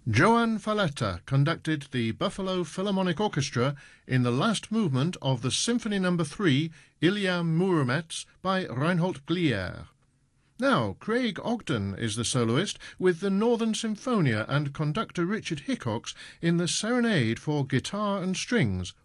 Joan Falletta conducted the Buffalo Philharmonic Orchestra in the last movement of the Symphony No. 3, Ilya Muromets, by Reinhold Glier. Now, Craig Ogden is the soloist with the Northern Symphonia and conductor Richard Hickox in the Serenade for Guitar and Strings,